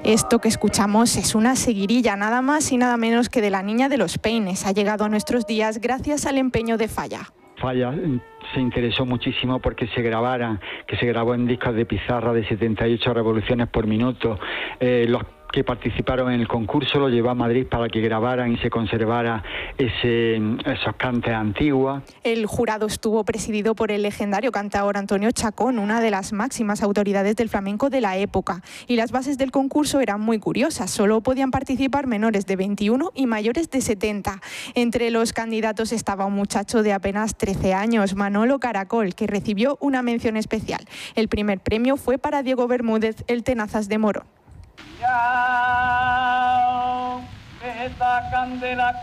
Esto que escuchamos es una seguirilla, nada más y nada menos que de La Niña de los Peines. Ha llegado a nuestros días gracias al empeño de Falla. Falla se interesó muchísimo porque se grabó en discos de pizarra de 78 revoluciones por minuto. Los que participaron en el concurso lo llevó a Madrid para que grabaran y se conservara esos cantes antiguos. El jurado estuvo presidido por el legendario cantaor Antonio Chacón, una de las máximas autoridades del flamenco de la época. Y las bases del concurso eran muy curiosas. Solo podían participar menores de 21 y mayores de 70. Entre los candidatos estaba un muchacho de apenas 13 años, Manolo Caracol, que recibió una mención especial. El primer premio fue para Diego Bermúdez, el Tenazas de Morón. Ya me sacan de la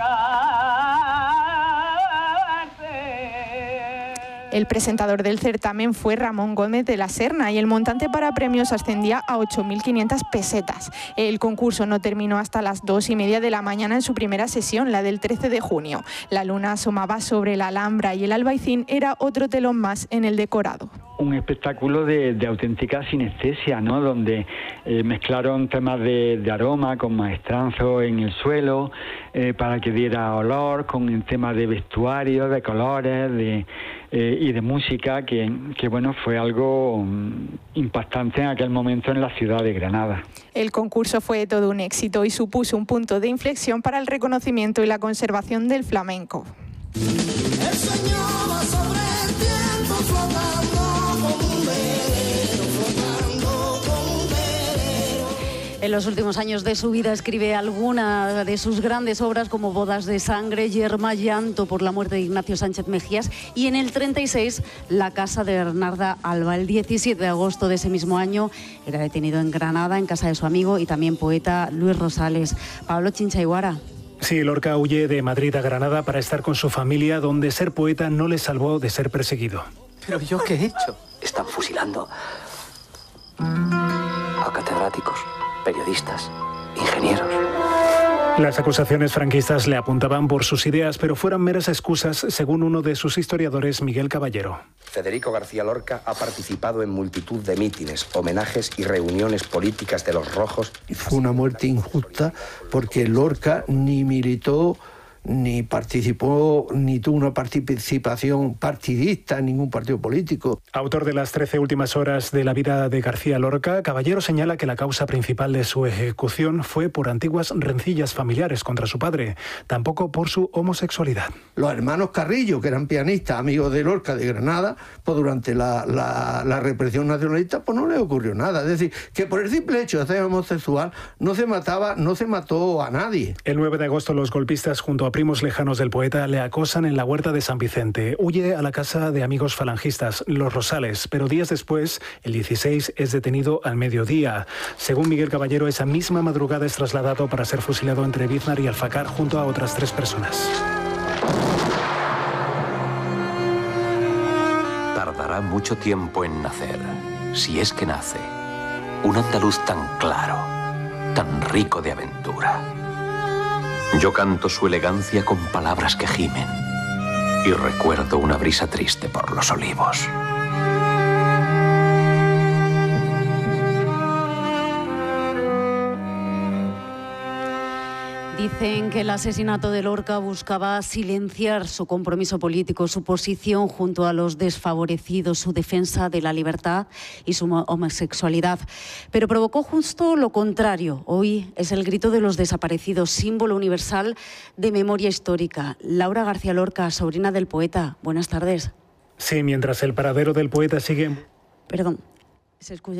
cárcel. El presentador del certamen fue Ramón Gómez de la Serna y el montante para premios ascendía a 8.500 pesetas. El concurso no terminó hasta las 2:30 de la mañana en su primera sesión, la del 13 de junio. La luna asomaba sobre la Alhambra y el Albaicín era otro telón más en el decorado. Un espectáculo de auténtica sinestesia, ¿no? Donde mezclaron temas de aroma con maestranzo en el suelo para que diera olor, con el tema de vestuario, de colores, y de música, que bueno, fue algo impactante en aquel momento en la ciudad de Granada. El concurso fue todo un éxito y supuso un punto de inflexión para el reconocimiento y la conservación del flamenco. El Señor va sobre el tiempo flotando como un velero, flotando como un velero. En los últimos años de su vida escribe alguna de sus grandes obras como Bodas de Sangre, Yerma, Llanto por la muerte de Ignacio Sánchez Mejías y en el 36 La casa de Bernarda Alba. El 17 de agosto de ese mismo año era detenido en Granada en casa de su amigo y también poeta Luis Rosales. Pablo Chinchaiguara. Sí, Lorca huye de Madrid a Granada para estar con su familia, donde ser poeta no le salvó de ser perseguido. ¿Pero yo qué he hecho? Están fusilando a catedráticos, periodistas, ingenieros. Las acusaciones franquistas le apuntaban por sus ideas, pero fueron meras excusas, según uno de sus historiadores, Miguel Caballero. Federico García Lorca ha participado en multitud de mítines, homenajes y reuniones políticas de los rojos. Fue una muerte injusta porque Lorca ni militó, ni participó, ni tuvo una participación partidista en ningún partido político. Autor de las 13 últimas horas de la vida de García Lorca, Caballero señala que la causa principal de su ejecución fue por antiguas rencillas familiares contra su padre, tampoco por su homosexualidad. Los hermanos Carrillo, que eran pianistas, amigos de Lorca de Granada, pues durante la represión nacionalista pues no les ocurrió nada. Es decir, que por el simple hecho de ser homosexual no se mató a nadie. El 9 de agosto los golpistas junto a primos lejanos del poeta le acosan en la huerta de San Vicente. Huye a la casa de amigos falangistas, los Rosales, pero días después, el 16, es detenido al mediodía. Según Miguel Caballero, esa misma madrugada es trasladado para ser fusilado entre Biznar y Alfacar junto a otras 3 personas. Tardará mucho tiempo en nacer, si es que nace, un andaluz tan claro, tan rico de aventura. Yo canto su elegancia con palabras que gimen y recuerdo una brisa triste por los olivos. Dicen que el asesinato de Lorca buscaba silenciar su compromiso político, su posición junto a los desfavorecidos, su defensa de la libertad y su homosexualidad. Pero provocó justo lo contrario. Hoy es el grito de los desaparecidos, símbolo universal de memoria histórica. Laura García Lorca, sobrina del poeta. Buenas tardes. Sí, mientras el paradero del poeta sigue... Perdón, se escucha...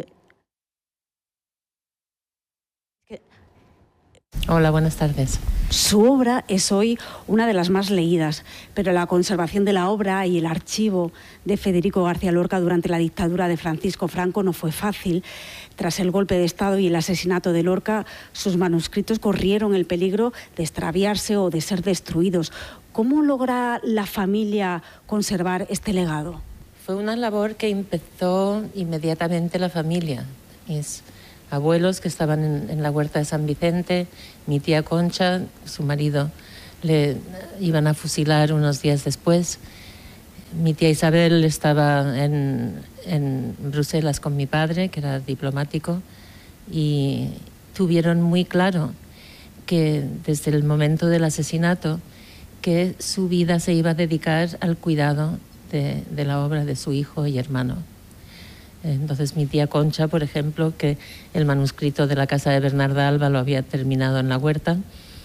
Hola, buenas tardes. Su obra es hoy una de las más leídas, pero la conservación de la obra y el archivo de Federico García Lorca durante la dictadura de Francisco Franco no fue fácil. Tras el golpe de Estado y el asesinato de Lorca, sus manuscritos corrieron el peligro de extraviarse o de ser destruidos. ¿Cómo logra la familia conservar este legado? Fue una labor que empezó inmediatamente la familia. Mis abuelos que estaban en la huerta de San Vicente, mi tía Concha, su marido, le iban a fusilar unos días después. Mi tía Isabel estaba en Bruselas con mi padre, que era diplomático, y tuvieron muy claro que desde el momento del asesinato que su vida se iba a dedicar al cuidado de la obra de su hijo y hermano. Entonces mi tía Concha, por ejemplo, que el manuscrito de la casa de Bernarda Alba lo había terminado en la huerta,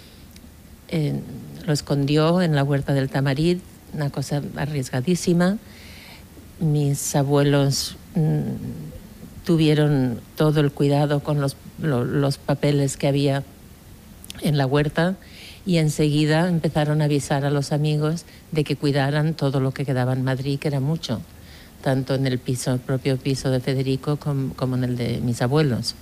lo escondió en la huerta del Tamarit, una cosa arriesgadísima. Mis abuelos tuvieron todo el cuidado con los papeles que había en la huerta y enseguida empezaron a avisar a los amigos de que cuidaran todo lo que quedaba en Madrid, que era mucho, tanto en el propio piso de Federico como en el de mis abuelos.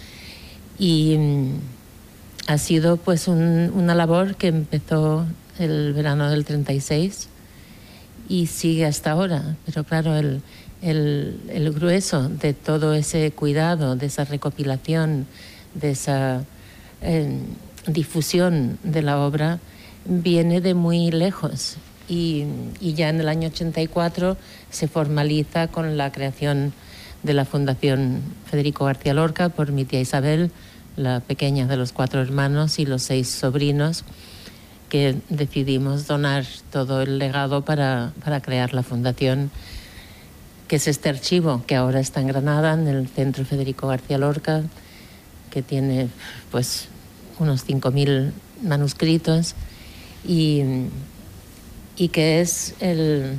Y ha sido pues una labor que empezó el verano del 36 y sigue hasta ahora, pero claro, el grueso de todo ese cuidado, de esa recopilación, de esa difusión de la obra viene de muy lejos y ya en el año 84 se formaliza con la creación de la Fundación Federico García Lorca por mi tía Isabel, la pequeña de los 4 hermanos y los 6 sobrinos, que decidimos donar todo el legado para crear la fundación, que es este archivo que ahora está en Granada, en el Centro Federico García Lorca, que tiene pues unos 5.000 manuscritos y que es el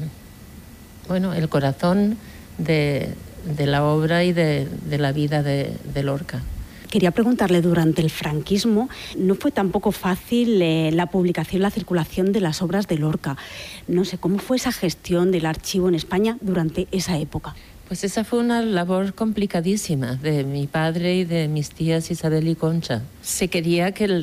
corazón de la obra y de la vida de Lorca. Quería preguntarle, durante el franquismo no fue tampoco fácil la publicación, la circulación de las obras de Lorca. No sé, ¿cómo fue esa gestión del archivo en España durante esa época? Pues esa fue una labor complicadísima de mi padre y de mis tías Isabel y Concha. Se quería que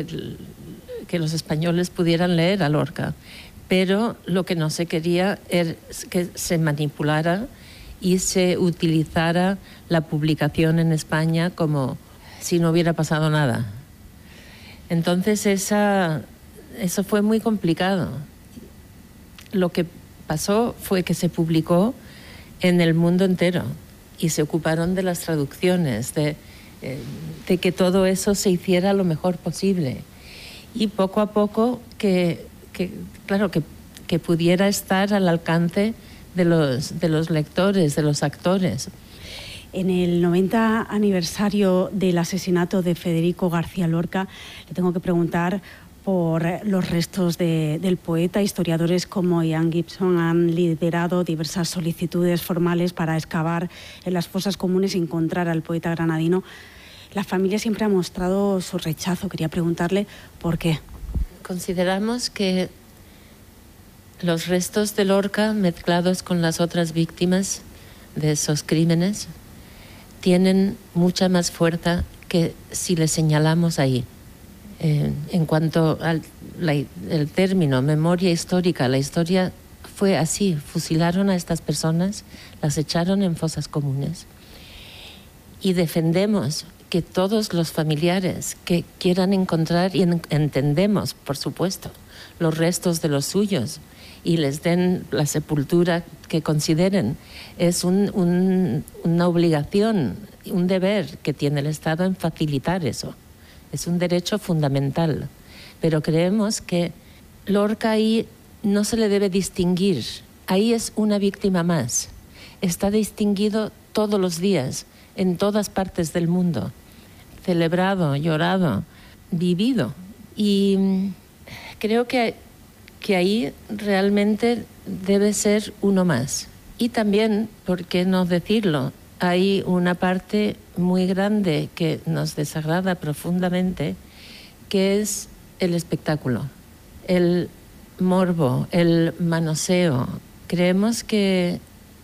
los españoles pudieran leer a Lorca, pero lo que no se quería es que se manipulara y se utilizara la publicación en España como si no hubiera pasado nada. Entonces eso fue muy complicado. Lo que pasó fue que se publicó en el mundo entero y se ocuparon de las traducciones, de que todo eso se hiciera lo mejor posible y poco a poco que pudiera estar al alcance de los lectores, de los actores. En el 90 aniversario del asesinato de Federico García Lorca, le tengo que preguntar por los restos del poeta. Historiadores como Ian Gibson han liderado diversas solicitudes formales para excavar en las fosas comunes y encontrar al poeta granadino. La familia siempre ha mostrado su rechazo. Quería preguntarle por qué. Consideramos que los restos de Lorca, mezclados con las otras víctimas de esos crímenes, tienen mucha más fuerza que si les señalamos ahí. En cuanto al el término memoria histórica, la historia fue así: fusilaron a estas personas, las echaron en fosas comunes. Y defendemos que todos los familiares que quieran encontrar, y entendemos, por supuesto, los restos de los suyos y les den la sepultura que consideren, es una obligación, un deber que tiene el Estado en facilitar eso. Es un derecho fundamental. Pero creemos que Lorca ahí no se le debe distinguir. Ahí es una víctima más. Está distinguido todos los días, en todas partes del mundo. Celebrado, llorado, vivido. Y creo que ahí realmente debe ser uno más. Y también, ¿por qué no decirlo?, hay una parte muy grande que nos desagrada profundamente, que es el espectáculo, el morbo, el manoseo. Creemos que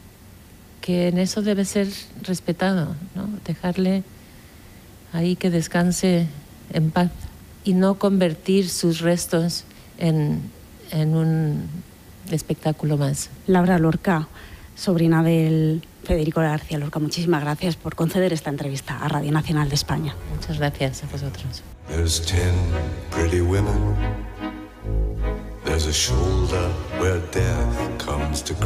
en eso debe ser respetado, ¿no? Dejarle ahí que descanse en paz y no convertir sus restos en un espectáculo más. Laura Lorca, sobrina del Federico García Lorca, muchísimas gracias por conceder esta entrevista a Radio Nacional de España. Muchas gracias a vosotros. There's 10 pretty women. There's a shoulder where death comes to